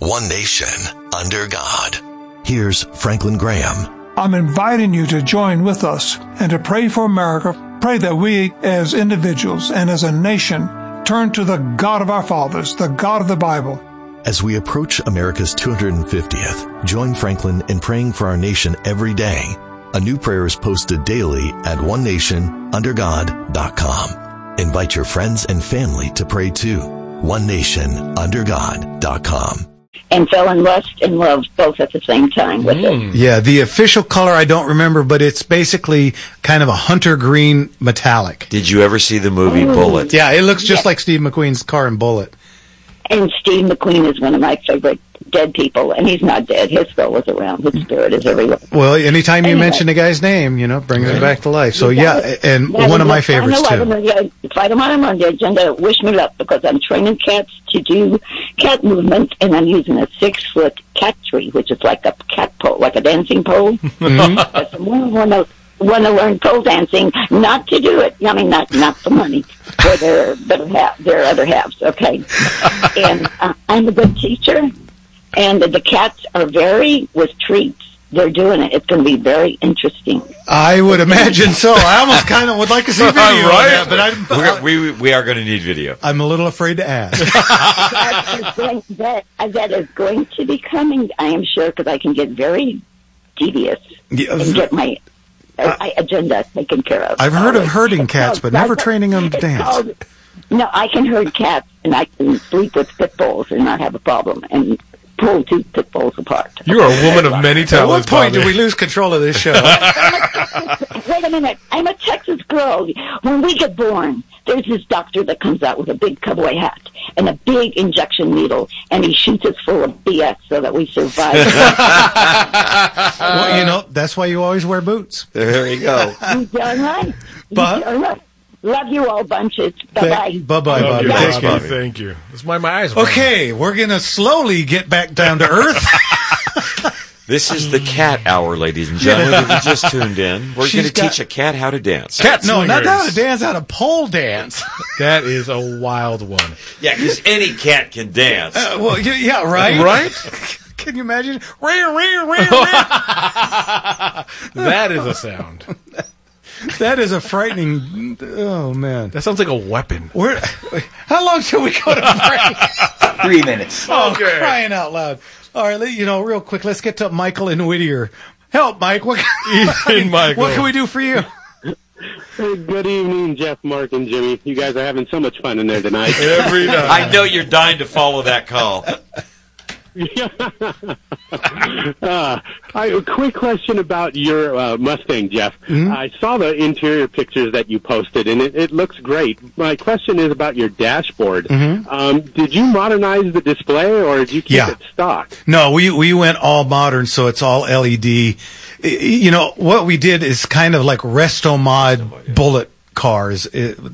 one nation, under God. Here's Franklin Graham. I'm inviting you to join with us and to pray for America. Pray that we as individuals and as a nation turn to the God of our fathers, the God of the Bible. As we approach America's 250th, join Franklin in praying for our nation every day. A new prayer is posted daily at onenationundergod.com. Invite your friends and family to pray too. onenationundergod.com. And fell in lust and love both at the same time with it. Yeah, the official color I don't remember, but it's basically kind of a hunter green metallic. Did you ever see the movie Bullet? Yeah, it looks just like Steve McQueen's car in Bullet. And Steve McQueen is one of my favorite dead people, and he's not dead. His soul is around. His spirit is everywhere. Well, anytime you mention a guy's name, brings it back to life. So, and one of my favorites, too. Fight them on the agenda. Wish me luck, because I'm training cats to do cat movements, and I'm using a 6-foot cat tree, which is like a cat pole, like a dancing pole. I want to learn pole dancing, not to do it. I mean, not for money, for their other halves, okay? And I'm a good teacher, and the cats are with treats. They're doing it. It's going to be very interesting. I would imagine so. I almost kind of would like to see video right? of that, but we are going to need video. I'm a little afraid to ask. that is going to be coming, I am sure, because I can get very devious and get my agenda taken care of. I've heard of herding cats, but never training them to dance. No, I can herd cats, and I can sleep with pit bulls and not have a problem, and pull 2 pit bulls apart. You are a woman of many talents. At what point do we lose control of this show? Wait a minute. I'm a Texas girl. When we get born, there's this doctor that comes out with a big cowboy hat and a big injection needle, and he shoots us full of BS so that we survive. Well, that's why you always wear boots. There you go. You darn right. Love you all bunches. Bye-bye. Bye-bye, Bobby. Thank you. That's why my eyes. Okay, we're going to slowly get back down to earth. This is the cat hour, ladies and gentlemen. If you just tuned in, we're going to teach a cat how to dance. Not how to dance, how to pole dance. That is a wild one. Yeah, because any cat can dance. Yeah, right? Right? Can you imagine? That is a sound. That is a frightening. Oh man, that sounds like a weapon. How long till we go to break? 3 minutes. Oh, crying out loud! All right, real quick, let's get to Michael in Whittier. Help, Mike. What can we do for you? Good evening, Jeff, Mark, and Jimmy. You guys are having so much fun in there tonight. Every night. I know you're dying to follow that call. A quick question about your Mustang, Jeff. Mm-hmm. I saw the interior pictures that you posted, and it looks great. My question is about your dashboard. Mm-hmm. Did you modernize the display, or did you keep it stock? No, we went all modern, so it's all LED. What we did is kind of like Resto-Mod bullet cars,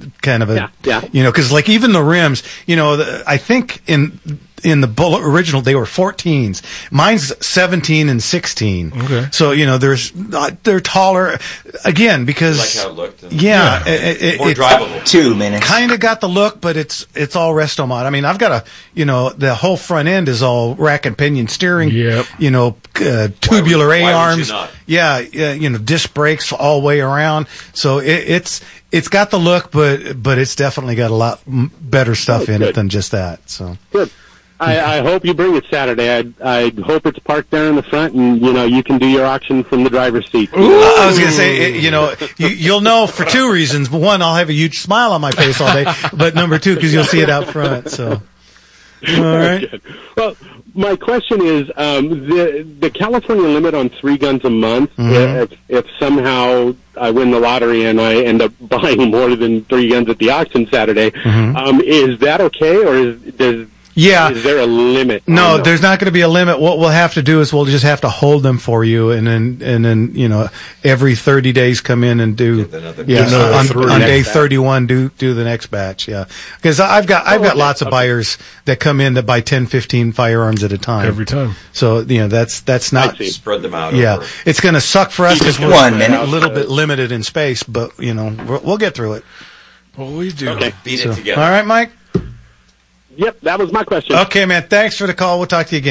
because like even the rims, I think in the Bullet original, they were 14s. Mine's 17 and 16. Okay. So, they're taller, again, because... You like how it looked? More drivable. 2 minutes. Kind of got the look, but it's all Resto-Mod. I mean, I've got the whole front end is all rack and pinion steering. Yep. Tubular A-arms. Yeah, disc brakes all the way around. So it's got the look, but it's definitely got a lot better stuff in it than just that. So good. I hope you bring it Saturday. I hope it's parked there in the front, and you can do your auction from the driver's seat. I was going to say, you'll know for 2 reasons. One, I'll have a huge smile on my face all day, but number 2, because you'll see it out front. So, all right. Good. Well, my question is the California limit on 3 guns a month. Mm-hmm. If somehow I win the lottery and I end up buying more than 3 guns at the auction Saturday, is that okay, or is there a limit? No, there's not going to be a limit. What we'll have to do is we'll just have to hold them for you, and then every 30 days come in and do on day 31 do the next batch. Yeah, because I've got lots of buyers that come in that buy 10, 15 firearms at a time every time. So that's not spread them out. Yeah, it's going to suck for us because we're 1 minute. a little bit limited in space, but we'll get through it. Well, we do. Okay. Beat it together. All right, Mike. Yep, that was my question. Okay, man. Thanks for the call. We'll talk to you again.